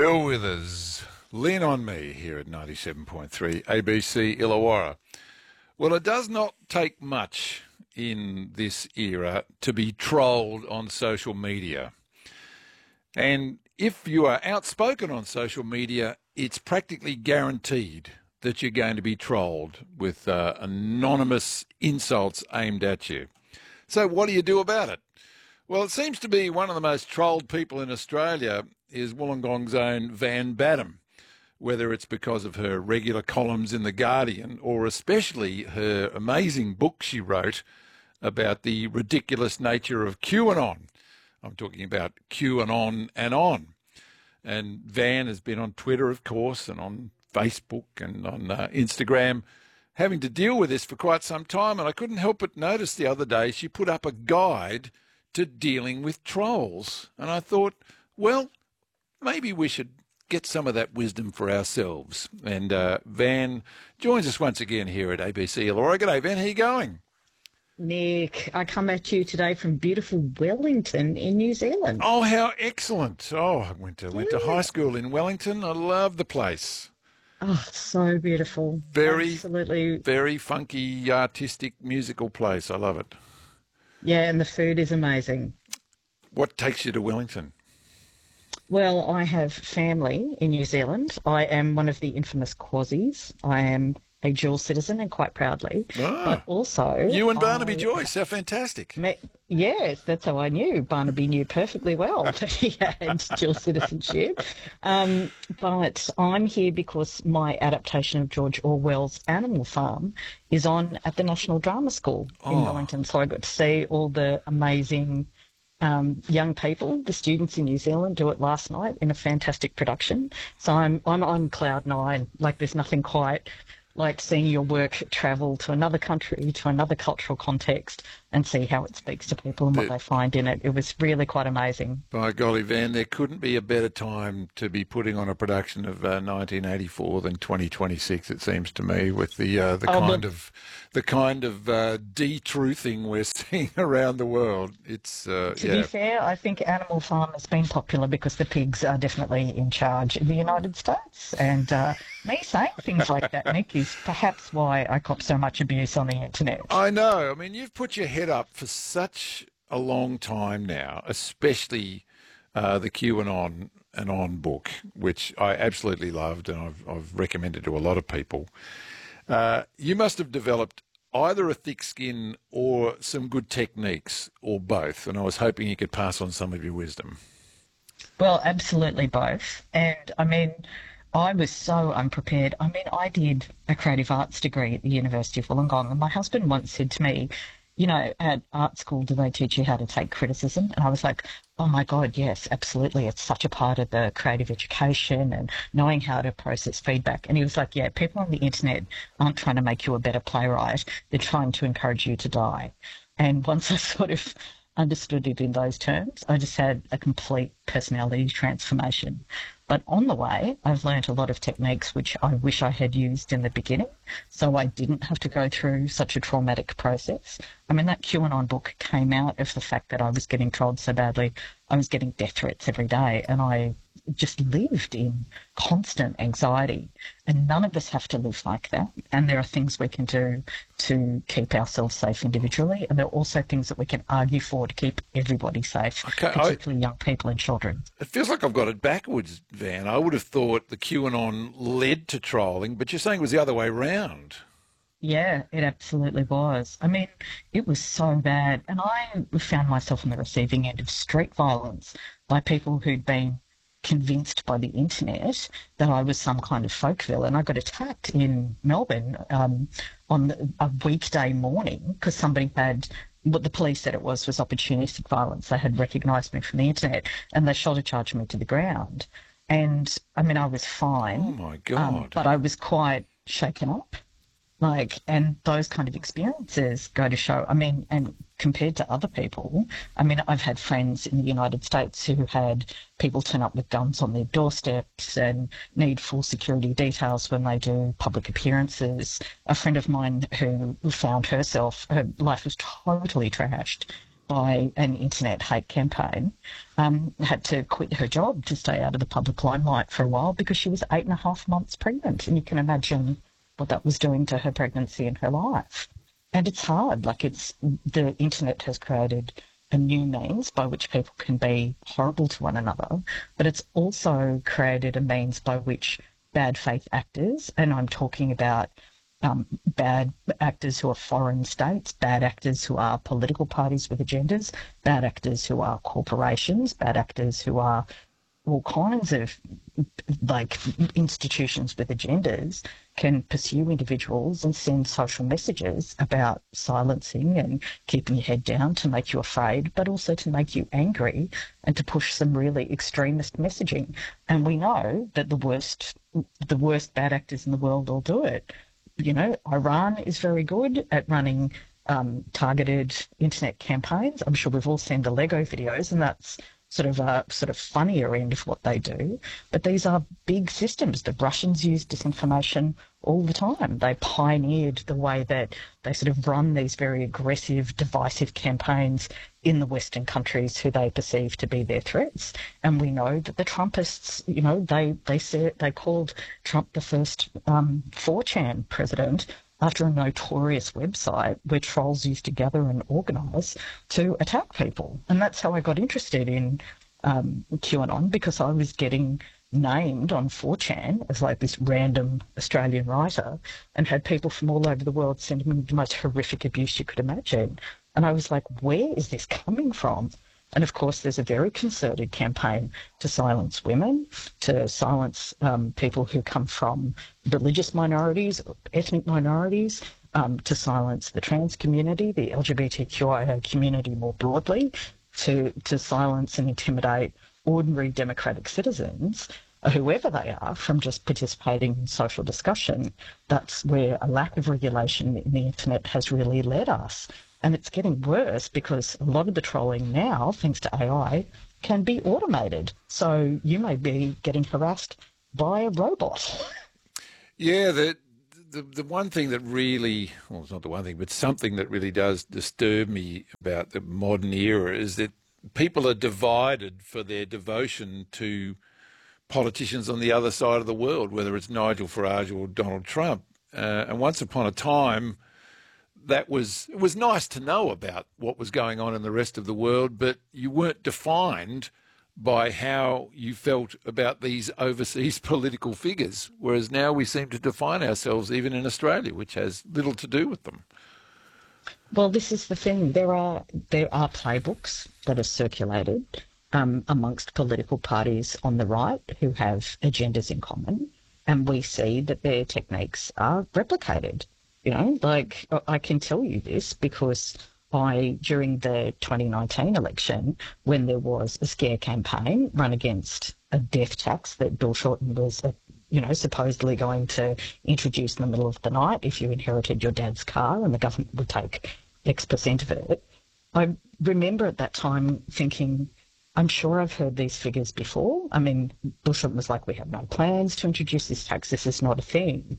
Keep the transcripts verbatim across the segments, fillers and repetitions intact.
Bill Withers, Lean on Me here at ninety-seven point three A B C Illawarra. Well, it does not take much in this era to be trolled on social media. And if you are outspoken on social media, it's practically guaranteed that you're going to be trolled with uh, anonymous insults aimed at you. So what do you do about it? Well, it seems to be one of the most trolled people in Australia is Wollongong's own Van Badham, whether it's because of her regular columns in The Guardian or especially her amazing book she wrote about the ridiculous nature of QAnon. I'm talking about QAnon and on. And Van has been on Twitter, of course, and on Facebook and on uh, Instagram, having to deal with this for quite some time. And I couldn't help but notice the other day she put up a guide to dealing with trolls. And I thought, well, maybe we should get some of that wisdom for ourselves. And uh, Van joins us once again here at A B C Illawarra. G'day, Van. How you going? Nick, I come at you today from beautiful Wellington in New Zealand. Oh, how excellent. Oh, I went to, went to high school in Wellington. I love the place. Oh, so beautiful. Very, Absolutely. very funky, artistic, musical place. I love it. Yeah, and the food is amazing. What takes you to Wellington? Well, I have family in New Zealand. I am one of the infamous Quasies. I am a dual citizen and quite proudly. Ah, but also... you and Barnaby I, Joyce, how fantastic. Me, yes, that's how I knew. Barnaby knew perfectly well that he had dual citizenship. Um, but I'm here because my adaptation of George Orwell's Animal Farm is on at the National Drama School in Oh. Wellington. So I got to see all the amazing um, young people, the students in New Zealand, do it last night in a fantastic production. So I'm I'm on cloud nine. Like there's nothing quite like seeing your work travel to another country, to another cultural context, and see how it speaks to people and what The- they find in it. It was really quite amazing. By golly, Van, there couldn't be a better time to be putting on a production of uh, nineteen eighty-four than twenty twenty-six. It seems to me, with the uh, the Oh, kind but- of the kind of uh, de-truthing we're seeing around the world. It's uh, To yeah. be fair, I think Animal Farm has been popular because the pigs are definitely in charge in the United States. And uh, me saying things like that, Nick, is perhaps why I cop so much abuse on the internet. I know. I mean, you've put your head up for such a long time now, especially uh, the QAnon and On book, which I absolutely loved and I've, I've recommended to a lot of people. Uh, you must have developed either a thick skin or some good techniques or both, and I was hoping you could pass on some of your wisdom. Well, absolutely both. And I mean, I was so unprepared. I mean, I did a creative arts degree at the University of Wollongong, and my husband once said to me, you know, at art school, do they teach you how to take criticism? And I was like, oh my God, yes, absolutely. It's such a part of the creative education and knowing how to process feedback. And he was like, yeah, people on the internet aren't trying to make you a better playwright. They're trying to encourage you to die. And once I sort of understood it in those terms, I just had a complete personality transformation. But on the way, I've learned a lot of techniques which I wish I had used in the beginning, so I didn't have to go through such a traumatic process. I mean, that QAnon book came out of the fact that I was getting trolled so badly. I was getting death threats every day, and I just lived in constant anxiety. And none of us have to live like that. And there are things we can do to keep ourselves safe individually, and there are also things that we can argue for to keep everybody safe, Okay, I- particularly young people and children. It feels like I've got it backwards, Van. I would have thought the QAnon led to trolling, but you're saying it was the other way round. Yeah, it absolutely was. I mean, it was so bad. And I found myself on the receiving end of street violence by people who'd been convinced by the internet that I was some kind of folk villain. I got attacked in Melbourne um, on a weekday morning because somebody had, what the police said it was, was opportunistic violence. They had recognised me from the internet and they shoulder charged me to the ground. And, I mean, I was fine. Oh, my um, God. but I was quite shaken up. Like, and those kind of experiences go to show, I mean, and compared to other people, I mean, I've had friends in the United States who had people turn up with guns on their doorsteps and need full security details when they do public appearances. A friend of mine who found herself, her life was totally trashed by an internet hate campaign, um, had to quit her job to stay out of the public limelight for a while because she was eight and a half months pregnant. And you can imagine what that was doing to her pregnancy and her life. And it's hard. Like, it's the internet has created a new means by which people can be horrible to one another, but it's also created a means by which bad faith actors, and I'm talking about um, bad actors who are foreign states, bad actors who are political parties with agendas, bad actors who are corporations, bad actors who are all kinds of like institutions with agendas, can pursue individuals and send social messages about silencing and keeping your head down to make you afraid, but also to make you angry and to push some really extremist messaging. And we know that the worst, the worst bad actors in the world all do it. You know, Iran is very good at running um, targeted internet campaigns. I'm sure we've all seen the Lego videos, and that's sort of a sort of funnier end of what they do. But these are big systems. The Russians use disinformation all the time. They pioneered the way that they sort of run these very aggressive, divisive campaigns in the Western countries who they perceive to be their threats. And we know that the Trumpists, you know, they they said they called Trump the first um, four chan president after a notorious website where trolls used to gather and organise to attack people. And that's how I got interested in um, QAnon, because I was getting named on four chan as like this random Australian writer and had people from all over the world sending me the most horrific abuse you could imagine. And I was like, where is this coming from? And of course, there's a very concerted campaign to silence women, to silence um, people who come from religious minorities, ethnic minorities, um, to silence the trans community, the L G B T Q I A community more broadly, to, to silence and intimidate ordinary democratic citizens, whoever they are, from just participating in social discussion. That's where a lack of regulation in the internet has really led us. And it's getting worse because a lot of the trolling now, thanks to A I, can be automated. So you may be getting harassed by a robot. Yeah, the, the, the one thing that really, well, it's not the one thing, but something that really does disturb me about the modern era is that people are divided for their devotion to politicians on the other side of the world, whether it's Nigel Farage or Donald Trump. Uh, and once upon a time, that was, it was nice to know about what was going on in the rest of the world, but you weren't defined by how you felt about these overseas political figures, whereas now we seem to define ourselves even in Australia, which has little to do with them. Well, this is the thing. There are there are playbooks that are circulated um, amongst political parties on the right who have agendas in common, and we see that their techniques are replicated. You know, like, I can tell you this because I, during the twenty nineteen election, when there was a scare campaign run against a death tax that Bill Shorten was, uh, you know, supposedly going to introduce in the middle of the night if you inherited your dad's car and the government would take X percent of it, I remember at that time thinking, I'm sure I've heard these figures before. I mean, Bill Shorten was like, we have no plans to introduce this tax. This is not a thing.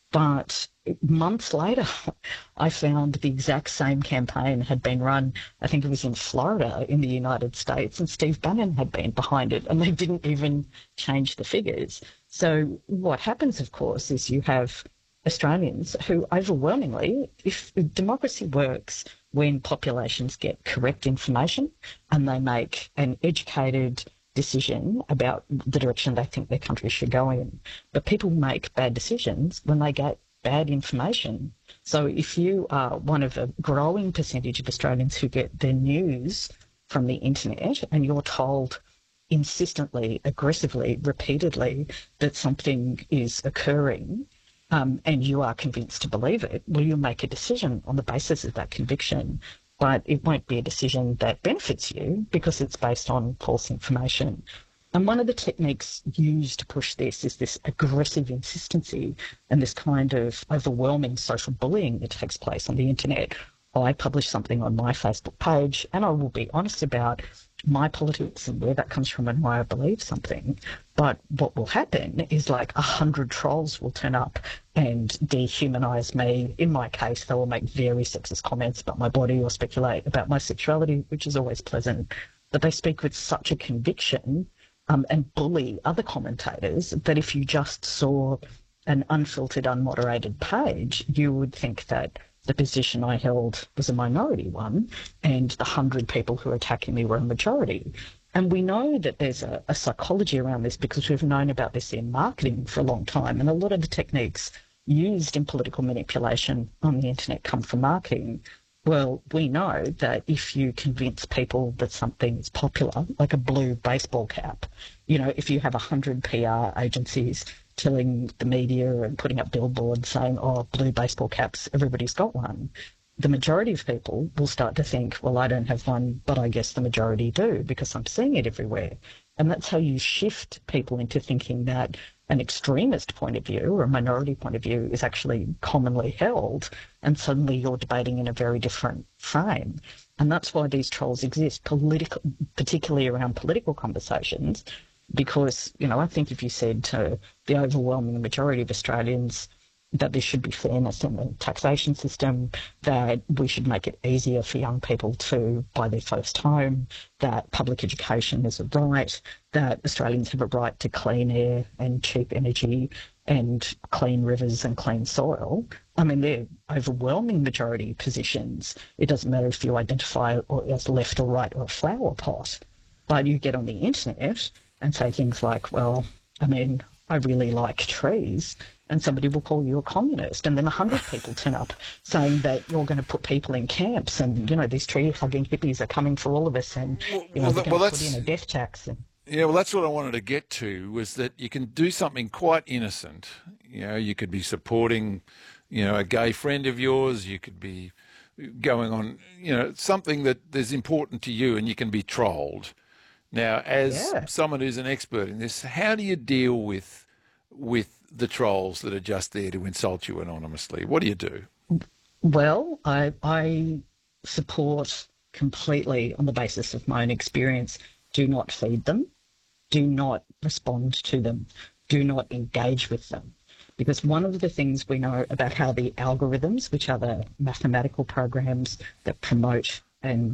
But months later, I found the exact same campaign had been run, I think it was in Florida in the United States, and Steve Bannon had been behind it, and they didn't even change the figures. So what happens, of course, is you have Australians who overwhelmingly, if democracy works when populations get correct information and they make an educated decision about the direction they think their country should go in. But people make bad decisions when they get bad information. So if you are one of a growing percentage of Australians who get their news from the internet and you're told insistently, aggressively, repeatedly that something is occurring um, and you are convinced to believe it, well, you'll make a decision on the basis of that conviction. But it won't be a decision that benefits you because it's based on false information. And one of the techniques used to push this is this aggressive insistency and this kind of overwhelming social bullying that takes place on the internet. I publish something on my Facebook page, and I will be honest about, my politics and where that comes from and why I believe something. But what will happen is like a hundred trolls will turn up and dehumanise me. In my case, they will make very sexist comments about my body or speculate about my sexuality, which is always pleasant. But they speak with such a conviction um, and bully other commentators that if you just saw an unfiltered, unmoderated page, you would think that the position I held was a minority one and the hundred people who were attacking me were a majority. And we know that there's a, a psychology around this because we've known about this in marketing for a long time. And a lot of the techniques used in political manipulation on the internet come from marketing. Well, we know that if you convince people that something is popular, like a blue baseball cap, you know, if you have one hundred P R agencies telling the media and putting up billboards saying, oh, blue baseball caps, everybody's got one, the majority of people will start to think, well, I don't have one, but I guess the majority do because I'm seeing it everywhere. And that's how you shift people into thinking that an extremist point of view or a minority point of view is actually commonly held, and suddenly you're debating in a very different frame. And that's why these trolls exist, political, particularly around political conversations, because, you know, I think if you said to the overwhelming majority of Australians that there should be fairness in the taxation system, that we should make it easier for young people to buy their first home, that public education is a right, that Australians have a right to clean air and cheap energy and clean rivers and clean soil. I mean, they're overwhelming majority positions. It doesn't matter if you identify as left or right or a flower pot. But you get on the internet and say things like, well, I mean, I really like trees, and somebody will call you a communist, and then a hundred people turn up saying that you're going to put people in camps, and, you know, these tree-hugging hippies are coming for all of us, and, you know, well, they're going well, to put in a death tax. And... Yeah, well, that's what I wanted to get to, was that you can do something quite innocent. You know, you could be supporting, you know, a gay friend of yours, you could be going on, you know, something that is important to you, and you can be trolled. Now, as yeah. someone who's an expert in this, how do you deal with with the trolls that are just there to insult you anonymously? What do you do? Well, I, I support completely on the basis of my own experience. Do not feed them. Do not respond to them. Do not engage with them. Because one of the things we know about how the algorithms, which are the mathematical programs that promote and